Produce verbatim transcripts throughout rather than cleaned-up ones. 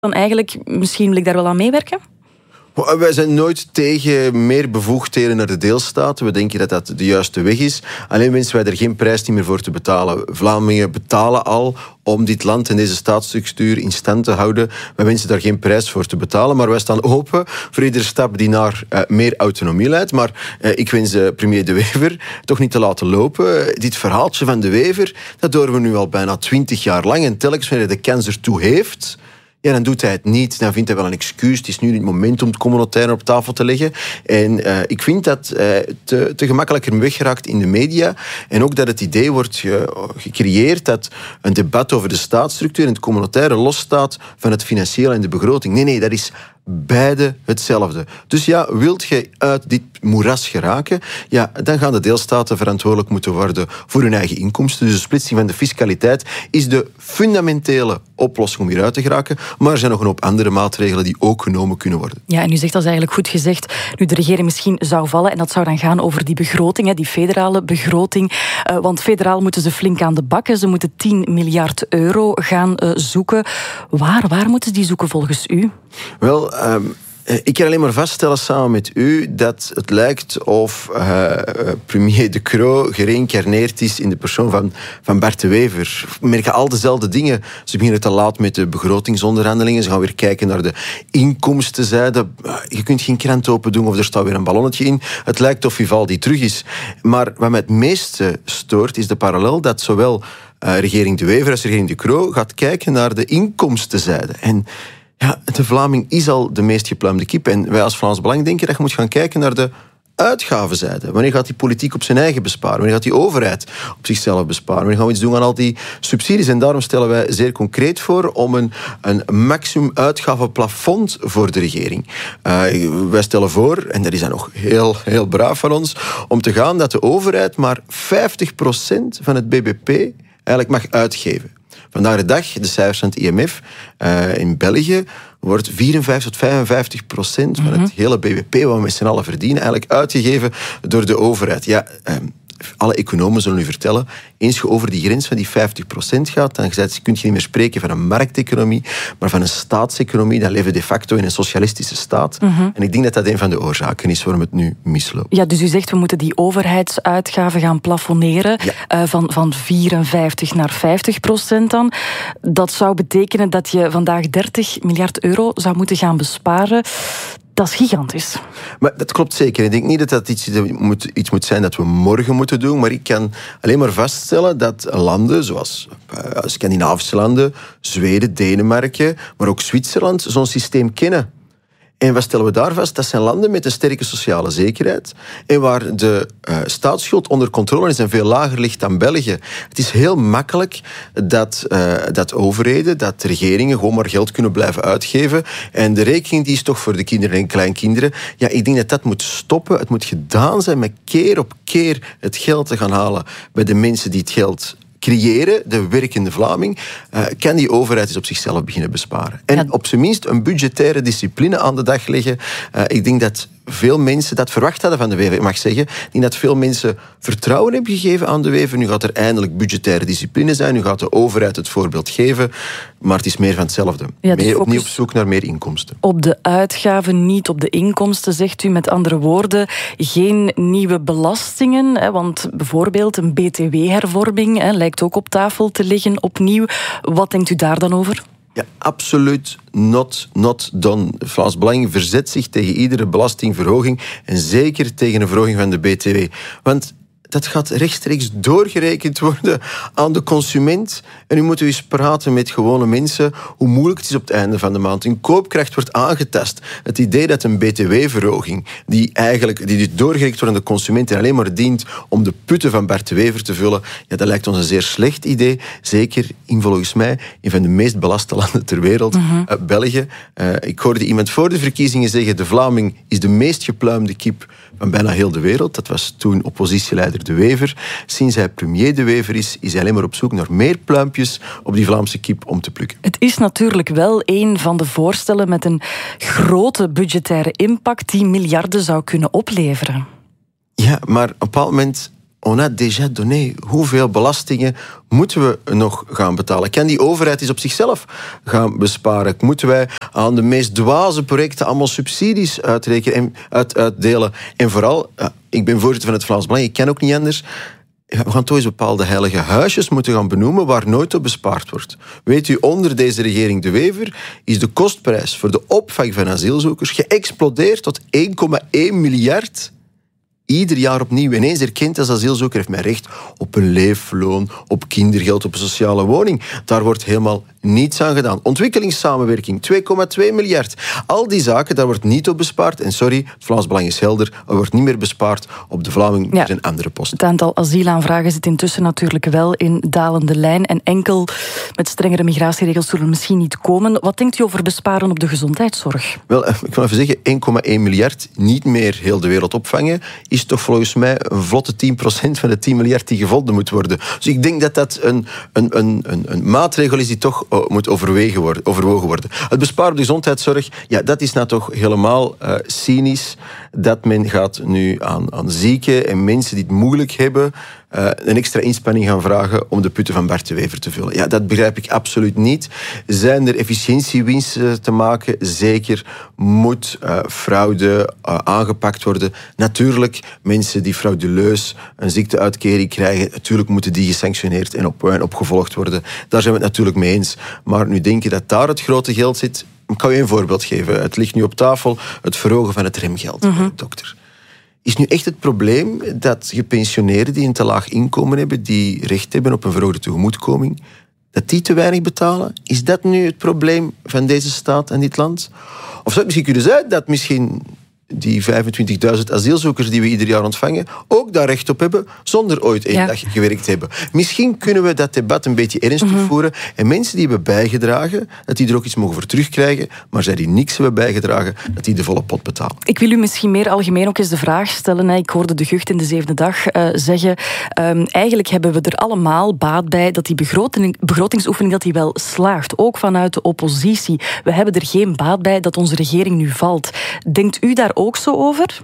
dan eigenlijk, misschien wil ik daar wel aan meewerken? Wij zijn nooit tegen meer bevoegdheden naar de deelstaten. We denken dat dat de juiste weg is. Alleen wensen wij er geen prijs meer voor te betalen. Vlamingen betalen al om dit land en deze staatsstructuur in stand te houden. Wij wensen daar geen prijs voor te betalen, maar wij staan open voor iedere stap die naar uh, meer autonomie leidt. Maar uh, ik wens uh, premier De Wever toch niet te laten lopen. Dit verhaaltje van De Wever, dat horen we nu al bijna twintig jaar lang. En telkens wanneer hij de kans ertoe heeft, ja, dan doet hij het niet. Dan vindt hij wel een excuus. Het is nu niet het moment om het communautaire op tafel te leggen. En uh, ik vind dat uh, te, te gemakkelijker weggeraakt in de media. En ook dat het idee wordt ge, gecreëerd dat een debat over de staatsstructuur en het communautaire losstaat van het financiële en de begroting. Nee, nee, dat is beide hetzelfde. Dus ja, wilt je uit dit moeras geraken, ja, dan gaan de deelstaten verantwoordelijk moeten worden voor hun eigen inkomsten. Dus de splitsing van de fiscaliteit is de fundamentele oplossing om hieruit te geraken. Maar er zijn nog een hoop andere maatregelen die ook genomen kunnen worden. Ja, en u zegt dat is eigenlijk goed gezegd. Nu de regering misschien zou vallen, en dat zou dan gaan over die begroting, die federale begroting. Uh, want federaal moeten ze flink aan de bak. Ze moeten tien miljard euro gaan uh, zoeken. Waar, waar moeten ze die zoeken volgens u? Wel, Um, ik kan alleen maar vaststellen samen met u dat het lijkt of uh, premier De Croo gereïncarneerd is in de persoon van, van Bart De Wever. We merken al dezelfde dingen. Ze beginnen te laat met de begrotingsonderhandelingen. Ze gaan weer kijken naar de inkomstenzijde. Je kunt geen krant open doen of er staat weer een ballonnetje in. Het lijkt of Vivaldi terug is. Maar wat mij het meeste stoort is de parallel dat zowel uh, regering De Wever als regering De Croo gaat kijken naar de inkomstenzijde. En ja, de Vlaming is al de meest gepluimde kip. En wij als Vlaams Belang denken dat je moet gaan kijken naar de uitgavenzijde. Wanneer gaat die politiek op zijn eigen besparen? Wanneer gaat die overheid op zichzelf besparen? Wanneer gaan we iets doen aan al die subsidies? En daarom stellen wij zeer concreet voor om een, een maximum uitgavenplafond voor de regering. Uh, wij stellen voor, en dat is dan nog heel, heel braaf van ons, om te gaan dat de overheid maar vijftig procent van het B B P eigenlijk mag uitgeven. Vandaag de dag, de cijfers van het I M F, uh, in België wordt vierenvijftig tot vijfenvijftig procent van het hele B B P wat we met z'n allen verdienen eigenlijk uitgegeven door de overheid. Ja, uh, alle economen zullen u vertellen, eens je over die grens van die vijftig procent gaat, dan kun je niet meer spreken van een markteconomie, maar van een staatseconomie. Dan leven we de facto in een socialistische staat. Uh-huh. En ik denk dat dat een van de oorzaken is waarom het nu misloopt. Ja, dus u zegt we moeten die overheidsuitgaven gaan plafonneren, ja. uh, van, van vierenvijftig naar vijftig procent dan. Dat zou betekenen dat je vandaag dertig miljard euro zou moeten gaan besparen. Dat is gigantisch. Maar dat klopt zeker. Ik denk niet dat dat iets, moet, iets moet zijn dat we morgen moeten doen, maar ik kan alleen maar vaststellen dat landen zoals uh, Scandinavische landen, Zweden, Denemarken, maar ook Zwitserland zo'n systeem kennen. En wat stellen we daar vast? Dat zijn landen met een sterke sociale zekerheid en waar de uh, staatsschuld onder controle is en veel lager ligt dan België. Het is heel makkelijk dat, uh, dat overheden, dat regeringen gewoon maar geld kunnen blijven uitgeven. En de rekening die is toch voor de kinderen en kleinkinderen. Ja, ik denk dat dat moet stoppen. Het moet gedaan zijn met keer op keer het geld te gaan halen bij de mensen die het geld creëren, de werkende Vlaming, uh, kan die overheid eens op zichzelf beginnen besparen. En ja. op zijn minst een budgettaire discipline aan de dag leggen. Uh, ik denk dat veel mensen dat verwacht hadden van de Wever. Ik mag zeggen, ik denk dat veel mensen vertrouwen hebben gegeven aan de Wever. Nu gaat er eindelijk budgettaire discipline zijn. Nu gaat de overheid het voorbeeld geven. Maar het is meer van hetzelfde. Ja, dus meer opnieuw op zoek naar meer inkomsten. Op de uitgaven, niet op de inkomsten, zegt u. Met andere woorden, geen nieuwe belastingen. Hè, want bijvoorbeeld een B T W-hervorming hè, lijkt ook op tafel te liggen opnieuw. Wat denkt u daar dan over? Ja, absoluut not, not done. Vlaams Belang verzet zich tegen iedere belastingverhoging en zeker tegen een verhoging van de B T W. Want dat gaat rechtstreeks doorgerekend worden aan de consument. En nu moeten we eens praten met gewone mensen hoe moeilijk het is op het einde van de maand. Hun koopkracht wordt aangetast. Het idee dat een B T W-verhoging, die eigenlijk die doorgerekend wordt aan de consument en alleen maar dient om de putten van Bart De Wever te vullen, ja, dat lijkt ons een zeer slecht idee. Zeker in, volgens mij, een van de meest belaste landen ter wereld, uh-huh. uh, België. Uh, ik hoorde iemand voor de verkiezingen zeggen, de Vlaming is de meest gepluimde kip van bijna heel de wereld. Dat was toen oppositieleider De Wever. Sinds hij premier De Wever is, is hij alleen maar op zoek naar meer pluimpjes op die Vlaamse kip om te plukken. Het is natuurlijk wel een van de voorstellen met een grote budgettaire impact die miljarden zou kunnen opleveren. Ja, maar op een bepaald moment on a déjà donné. Hoeveel belastingen moeten we nog gaan betalen? Kan die overheid eens op zichzelf gaan besparen? Moeten wij aan de meest dwaze projecten allemaal subsidies uitrekenen en uit, uitdelen? En vooral, ik ben voorzitter van het Vlaams Belang, ik ken ook niet anders. We gaan toch eens bepaalde heilige huisjes moeten gaan benoemen waar nooit op bespaard wordt. Weet u, onder deze regering De Wever is de kostprijs voor de opvang van asielzoekers geëxplodeerd tot één komma één miljard. Ieder jaar opnieuw. Ineens erkend als asielzoeker heeft men recht op een leefloon, op kindergeld, op een sociale woning. Daar wordt helemaal niets aan gedaan. Ontwikkelingssamenwerking, twee komma twee miljard. Al die zaken, daar wordt niet op bespaard. En sorry, het Vlaams Belang is helder, er wordt niet meer bespaard op de Vlamingen ja, en andere posten. Het aantal asielaanvragen zit intussen natuurlijk wel in dalende lijn. En enkel met strengere migratieregels zullen misschien niet komen. Wat denkt u over besparen op de gezondheidszorg? Wel, ik wil even zeggen, één komma één miljard, niet meer heel de wereld opvangen, is toch volgens mij een vlotte tien procent van de tien miljard die gevonden moet worden. Dus ik denk dat dat een, een, een, een, een maatregel is die toch uh, moet overwegen worden, overwogen worden. Het besparen op de gezondheidszorg, ja, dat is nou toch helemaal uh, cynisch. Dat men gaat nu aan, aan zieken en mensen die het moeilijk hebben uh, een extra inspanning gaan vragen om de putten van Bart de Wever te vullen. Ja, dat begrijp ik absoluut niet. Zijn er efficiëntiewinsten te maken? Zeker. Moet uh, fraude uh, aangepakt worden? Natuurlijk, mensen die frauduleus een ziekteuitkering krijgen, natuurlijk moeten die gesanctioneerd en, op, en opgevolgd worden. Daar zijn we het natuurlijk mee eens. Maar nu denken dat daar het grote geld zit. Ik kan je een voorbeeld geven. Het ligt nu op tafel, het verhogen van het remgeld, mm-hmm. dokter. Is nu echt het probleem dat gepensioneerden die een te laag inkomen hebben, die recht hebben op een verhoogde tegemoetkoming, dat die te weinig betalen? Is dat nu het probleem van deze staat en dit land? Of zou het misschien kunnen zijn dat misschien die vijfentwintigduizend asielzoekers die we ieder jaar ontvangen ook daar recht op hebben, zonder ooit één ja. dag gewerkt te hebben? Misschien kunnen we dat debat een beetje ernstig mm-hmm. voeren en mensen die hebben bijgedragen, dat die er ook iets mogen voor terugkrijgen, maar zij die niks hebben bijgedragen, dat die de volle pot betalen. Ik wil u misschien meer algemeen ook eens de vraag stellen. Ik hoorde de Gucht in de zevende dag uh, zeggen, um, eigenlijk hebben we er allemaal baat bij dat die begroting, begrotingsoefening dat die wel slaagt, ook vanuit de oppositie. We hebben er geen baat bij dat onze regering nu valt. Denkt u daar ook zo over?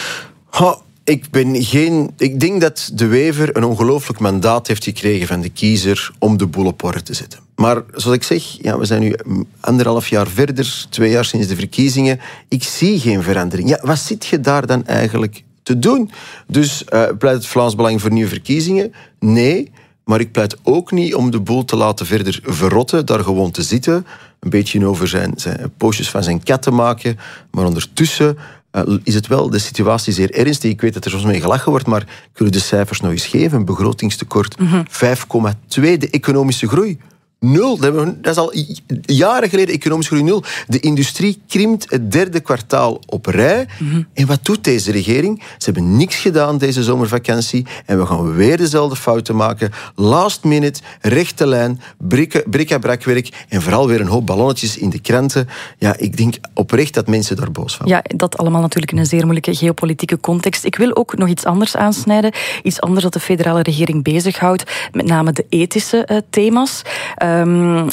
Ha, ik ben geen... Ik denk dat De Wever een ongelooflijk mandaat heeft gekregen van de kiezer om de boel op orde te zetten. Maar zoals ik zeg, ja, we zijn nu anderhalf jaar verder, twee jaar sinds de verkiezingen. Ik zie geen verandering. Ja, wat zit je daar dan eigenlijk te doen? Dus uh, pleit het Vlaams Belang voor nieuwe verkiezingen? Nee. Maar ik pleit ook niet om de boel te laten verder verrotten, daar gewoon te zitten, een beetje over zijn, zijn pootjes van zijn kat te maken. Maar ondertussen uh, is het wel de situatie zeer ernstig. Ik weet dat er soms mee gelachen wordt, maar ik wil u de cijfers nog eens geven. Een begrotingstekort, mm-hmm. vijf komma twee, de economische groei. Nul. Dat is al jaren geleden economische groei nul. De industrie krimpt het derde kwartaal op rij. Mm-hmm. En wat doet deze regering? Ze hebben niks gedaan deze zomervakantie. En we gaan weer dezelfde fouten maken. Last minute, rechte lijn, brik-a-brakwerk en vooral weer een hoop ballonnetjes in de kranten. Ja, ik denk oprecht dat mensen daar boos van worden. Ja, dat allemaal natuurlijk in een zeer moeilijke geopolitieke context. Ik wil ook nog iets anders aansnijden. Iets anders dat de federale regering bezighoudt. Met name de ethische uh, thema's. Uh, Um,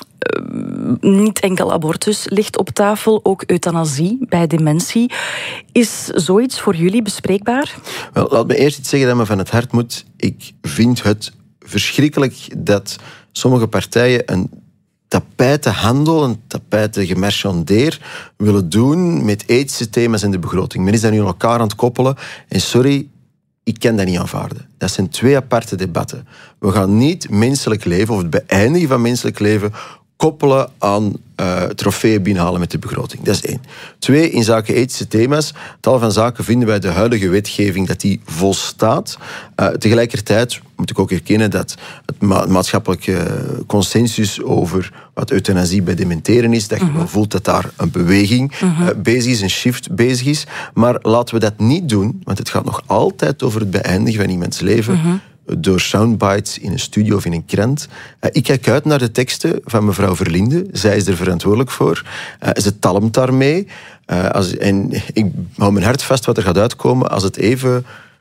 niet enkel abortus ligt op tafel, ook euthanasie bij dementie. Is zoiets voor jullie bespreekbaar? Wel, laat me eerst iets zeggen dat me van het hart moet. Ik vind het verschrikkelijk dat sommige partijen een tapijtenhandel, een tapijtengemarchandeer willen doen met ethische thema's in de begroting. Men is dat nu aan elkaar aan het koppelen. En sorry, ik kan dat niet aanvaarden. Dat zijn twee aparte debatten. We gaan niet menselijk leven, of het beëindigen van menselijk leven, koppelen aan uh, trofeeën binnenhalen met de begroting. Dat is één. Twee, in zaken ethische thema's. Tal van zaken vinden wij de huidige wetgeving dat die volstaat. Uh, tegelijkertijd moet ik ook erkennen dat het ma- maatschappelijke consensus over wat euthanasie bij dementeren is, dat je mm-hmm. wel voelt dat daar een beweging mm-hmm. uh, bezig is, een shift bezig is. Maar laten we dat niet doen, want het gaat nog altijd over het beëindigen van iemands leven. Mm-hmm. Door soundbites in een studio of in een krant. Uh, ik kijk uit naar de teksten van mevrouw Verlinde. Zij is er verantwoordelijk voor. Uh, ze talmt daarmee. Uh, als, en ik hou mijn hart vast wat er gaat uitkomen als het even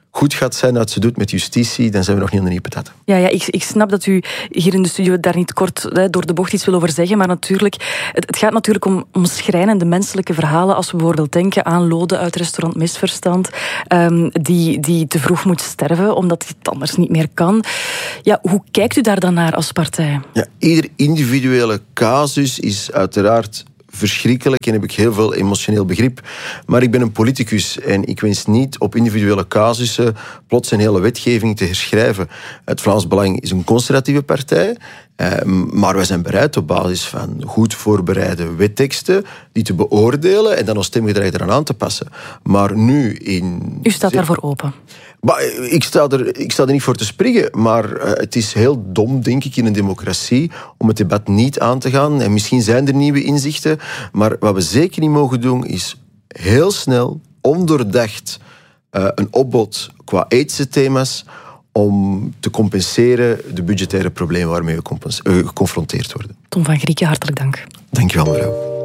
goed gaat zijn dat ze doet met justitie, dan zijn we nog niet aan de nieuwe patat. Ja, ja ik, ik snap dat u hier in de studio daar niet kort hè, door de bocht iets wil over zeggen, maar natuurlijk, het, het gaat natuurlijk om, om schrijnende menselijke verhalen, als we bijvoorbeeld denken aan Lode uit restaurant Misverstand, um, die, die te vroeg moet sterven, omdat het anders niet meer kan. Ja, hoe kijkt u daar dan naar als partij? Ja, ieder individuele casus is uiteraard verschrikkelijk en heb ik heel veel emotioneel begrip. Maar ik ben een politicus en ik wens niet op individuele casussen plots een hele wetgeving te herschrijven. Het Vlaams Belang is een conservatieve partij, eh, maar wij zijn bereid op basis van goed voorbereide wetteksten die te beoordelen en dan ons stemgedrag eraan aan te passen. Maar nu in... U staat daarvoor open? Maar ik, sta er, ik sta er niet voor te springen, maar uh, het is heel dom, denk ik, in een democratie om het debat niet aan te gaan. En misschien zijn er nieuwe inzichten, maar wat we zeker niet mogen doen is heel snel, ondoordacht, uh, een opbod qua ethische thema's om te compenseren de budgettaire problemen waarmee we geconfronteerd worden. Tom van Grieken, hartelijk dank. Dank je wel, mevrouw.